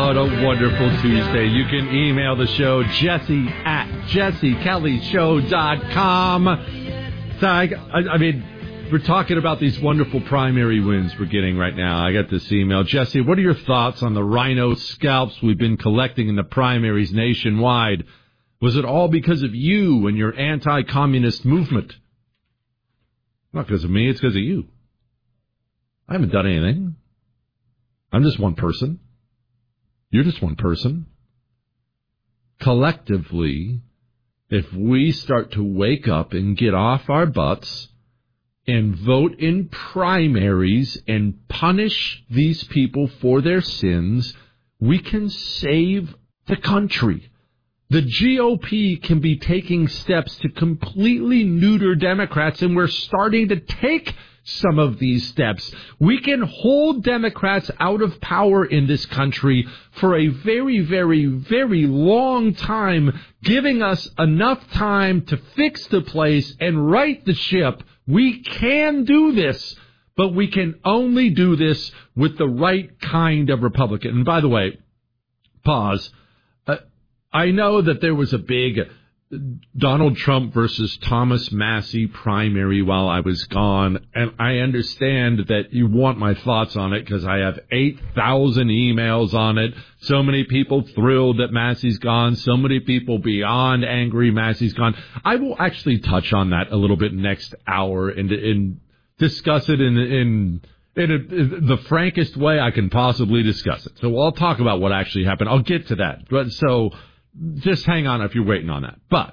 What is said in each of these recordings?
what a wonderful Tuesday. You can email the show, Jesse@JesseKellyShow.com. So I mean, we're talking about these wonderful primary wins we're getting right now. I got this email. Jesse, what are your thoughts on the rhino scalps we've been collecting in the primaries nationwide? Was it all because of you and your anti-communist movement? Not because of me, it's because of you. I haven't done anything. I'm just one person. You're just one person. Collectively, if we start to wake up and get off our butts and vote in primaries and punish these people for their sins, we can save the country. The GOP can be taking steps to completely neuter Democrats, and we're starting to take some of these steps. We can hold Democrats out of power in this country for a very, very, very long time, giving us enough time to fix the place and right the ship. We can do this, but we can only do this with the right kind of Republican. And by the way, pause. I know that there was a big Donald Trump versus Thomas Massie primary while I was gone, and I understand that you want my thoughts on it because I have 8,000 emails on it. So many people thrilled that Massie's gone, so many people beyond angry Massie's gone. I will actually touch on that a little bit next hour and discuss it in the frankest way I can possibly discuss it. So I'll talk about what actually happened. I'll get to that. But so just hang on if you're waiting on that. But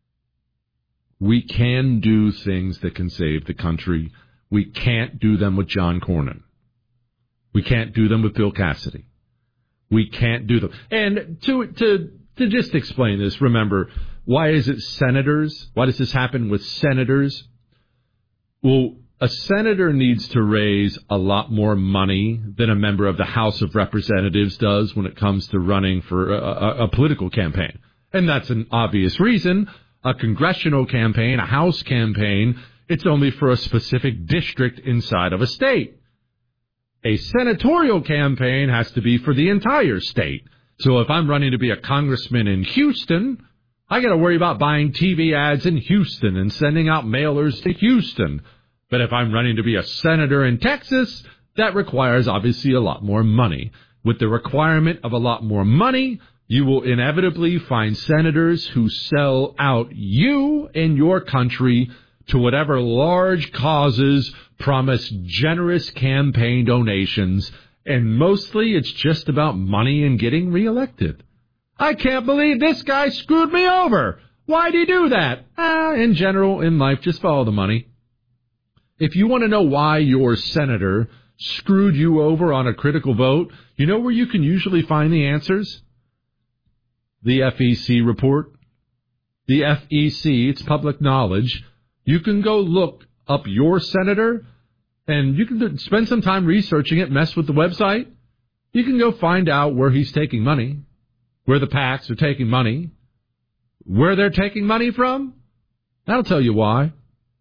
we can do things that can save the country. We can't do them with John Cornyn. We can't do them with Bill Cassidy. We can't do them. And to just explain this, remember, why is it senators? Why does this happen with senators? Well, a senator needs to raise a lot more money than a member of the House of Representatives does when it comes to running for a political campaign. And that's an obvious reason. A congressional campaign, a House campaign, it's only for a specific district inside of a state. A senatorial campaign has to be for the entire state. So if I'm running to be a congressman in Houston, I got to worry about buying TV ads in Houston and sending out mailers to Houston. But if I'm running to be a senator in Texas, that requires obviously a lot more money. With the requirement of a lot more money, you will inevitably find senators who sell out you and your country to whatever large causes promise generous campaign donations, and mostly it's just about money and getting reelected. I can't believe this guy screwed me over. Why'd he do that? In general, in life, just follow the money. If you want to know why your senator screwed you over on a critical vote, you know where you can usually find the answers? The FEC report. The FEC, it's public knowledge. You can go look up your senator, and you can spend some time researching it, mess with the website. You can go find out where he's taking money, where the PACs are taking money, where they're taking money from. That'll tell you why.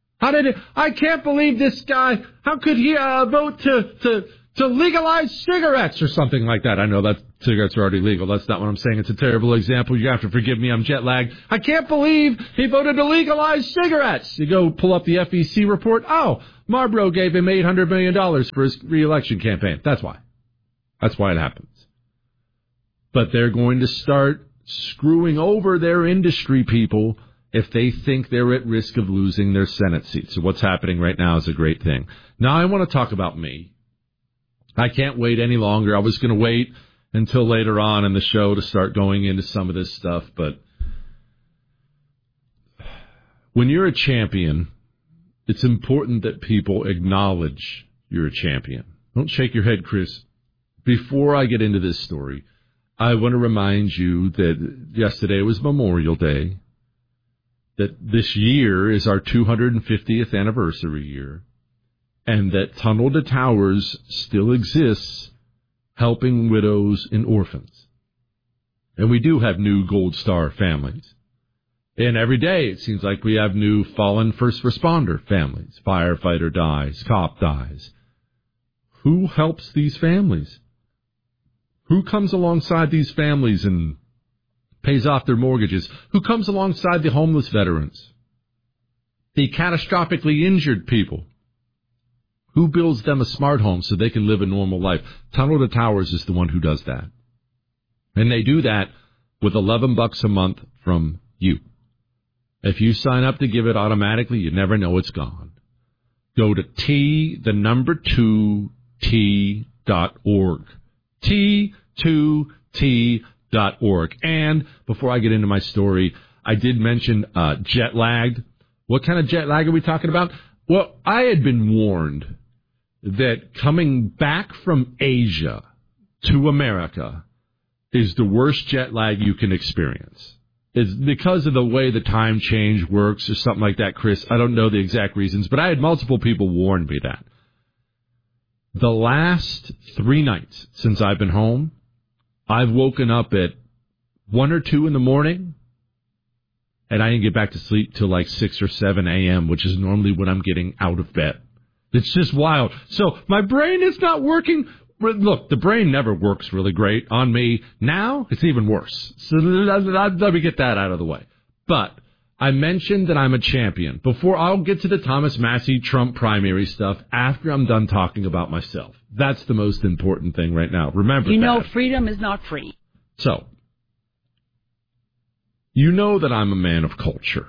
I can't believe this guy. How could he vote to legalize cigarettes or something like that? I know that cigarettes are already legal. That's not what I'm saying. It's a terrible example. You have to forgive me. I'm jet lagged. I can't believe he voted to legalize cigarettes. You go pull up the FEC report. Oh, Marlboro gave him $800 million for his re-election campaign. That's why. That's why it happens. But they're going to start screwing over their industry people if they think they're at risk of losing their Senate seats. So what's happening right now is a great thing. Now I want to talk about me. I can't wait any longer. I was going to wait until later on in the show to start going into some of this stuff, but when you're a champion, it's important that people acknowledge you're a champion. Don't shake your head, Chris. Before I get into this story, I want to remind you that yesterday was Memorial Day, that this year is our 250th anniversary year, and that Tunnel to Towers still exists, helping widows and orphans. And we do have new Gold Star families. And every day it seems like we have new fallen first responder families. Firefighter dies, cop dies. Who helps these families? Who comes alongside these families and pays off their mortgages? Who comes alongside the homeless veterans? The catastrophically injured people? Who builds them a smart home so they can live a normal life? Tunnel to Towers is the one who does that. And they do that with $11 a month from you. If you sign up to give it automatically, you never know it's gone. Go to T2T.org. T2T.org. And before I get into my story, I did mention jet lagged. What kind of jet lag are we talking about? Well, I had been warned that coming back from Asia to America is the worst jet lag you can experience. It's because of the way the time change works or something like that, Chris. I don't know the exact reasons, but I had multiple people warn me that. The last 3 nights since I've been home, I've woken up at 1 or 2 in the morning, and I didn't get back to sleep till like 6 or 7 a.m., which is normally when I'm getting out of bed. It's just wild. So my brain is not working. Look, the brain never works really great on me. Now, it's even worse. So let me get that out of the way. But I mentioned that I'm a champion. Before I'll get to the Thomas Massie Trump primary stuff after I'm done talking about myself. That's the most important thing right now. Remember that. You know, freedom is not free. So, you know that I'm a man of culture.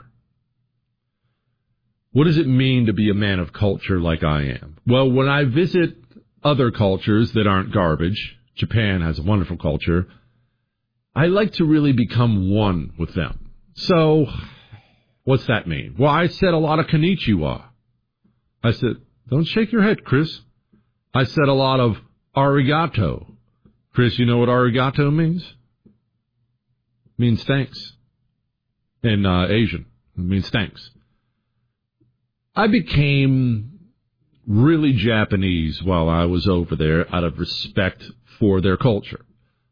What does it mean to be a man of culture like I am? Well, when I visit other cultures that aren't garbage, Japan has a wonderful culture, I like to really become one with them. So, what's that mean? Well, I said a lot of konnichiwa. I said, don't shake your head, Chris. I said a lot of arigato. Chris, you know what arigato means? It means thanks. In Asian, it means thanks. I became really Japanese while I was over there out of respect for their culture.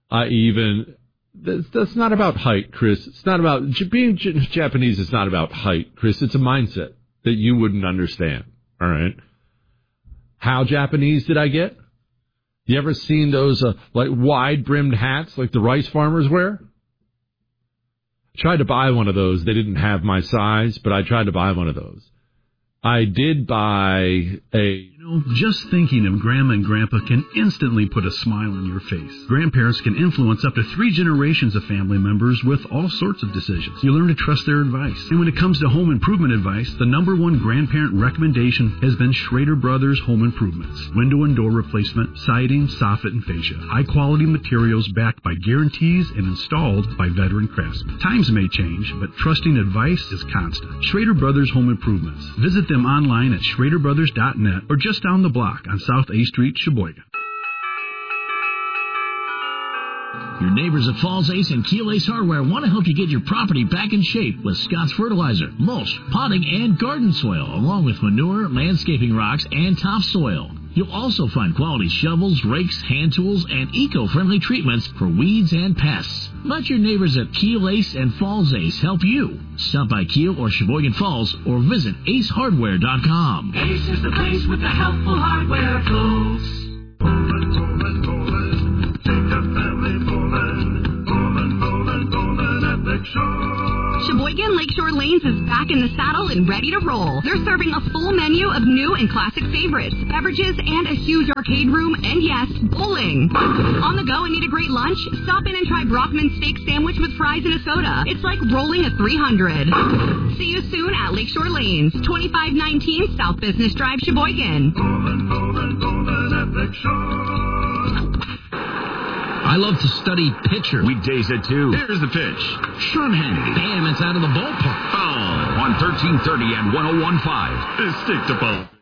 That's not about height, Chris. It's not about, being Japanese is not about height, Chris. It's a mindset that you wouldn't understand, all right? How Japanese did I get? You ever seen those like wide-brimmed hats like the rice farmers wear? I tried to buy one of those. They didn't have my size, but I tried to buy one of those. I did buy just thinking of Grandma and Grandpa can instantly put a smile on your face. Grandparents can influence up to 3 generations of family members with all sorts of decisions. You learn to trust their advice. And when it comes to home improvement advice, the #1 grandparent recommendation has been Schrader Brothers Home Improvements. Window and door replacement, siding, soffit, and fascia. High-quality materials backed by guarantees and installed by veteran craftsmen. Times may change, but trusting advice is constant. Schrader Brothers Home Improvements. Visit them online at schraderbrothers.net or just down the block on South A Street, Sheboygan. Your neighbors at Falls Ace and Keel Ace Hardware want to help you get your property back in shape with Scott's Fertilizer, mulch, potting, and garden soil, along with manure, landscaping rocks, and topsoil. You'll also find quality shovels, rakes, hand tools, and eco-friendly treatments for weeds and pests. Let your neighbors at Keel Ace and Falls Ace help you. Stop by Keel or Sheboygan Falls or visit acehardware.com. Ace is the place with the helpful hardware tools. Take the family bowling at Lakeshore. Sheboygan Lakeshore Lanes is back in the saddle and ready to roll. They're serving a full menu of new and classic favorites, beverages, and a huge arcade room, and yes, bowling. On the go and need a great lunch? Stop in and try Brockman's Steak Sandwich with fries and a soda. It's like rolling a 300. See you soon at Lakeshore Lanes, 2519 South Business Drive, Sheboygan. Bowling at Lakeshore. I love to study pitcher. Weekdays at 2. Here's the pitch. Sean Hannity. Bam, it's out of the ballpark. On 1330 and 101.5. Stick to ball.